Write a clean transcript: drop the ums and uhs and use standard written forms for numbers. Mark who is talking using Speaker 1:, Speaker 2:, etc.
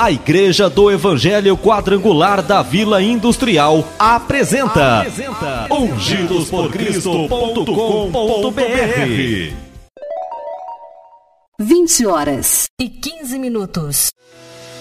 Speaker 1: A Igreja do Evangelho Quadrangular da Vila Industrial apresenta ungidosporcristo.com.br.
Speaker 2: 20h15.